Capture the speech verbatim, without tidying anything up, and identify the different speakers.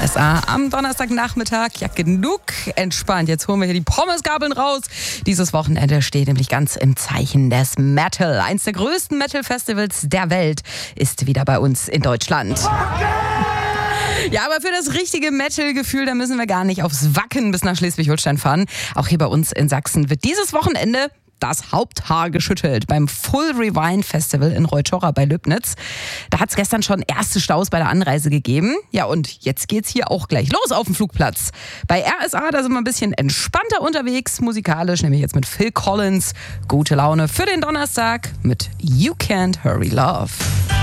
Speaker 1: S A am Donnerstagnachmittag. Ja, genug entspannt. Jetzt holen wir hier die Pommesgabeln raus. Dieses Wochenende steht nämlich ganz im Zeichen des Metal. Eins der größten Metal-Festivals der Welt ist wieder bei uns in Deutschland. Ja, aber für das richtige Metal-Gefühl, da müssen wir gar nicht aufs Wacken bis nach Schleswig-Holstein fahren. Auch hier bei uns in Sachsen wird dieses Wochenende das Haupthaar geschüttelt beim Full Rewind Festival in Reutorra bei Löbnitz. Da hat es gestern schon erste Staus bei der Anreise gegeben. Ja, und jetzt geht's hier auch gleich los auf dem Flugplatz. Bei R S A, da sind wir ein bisschen entspannter unterwegs, musikalisch, nämlich jetzt mit Phil Collins. Gute Laune für den Donnerstag mit You Can't Hurry Love.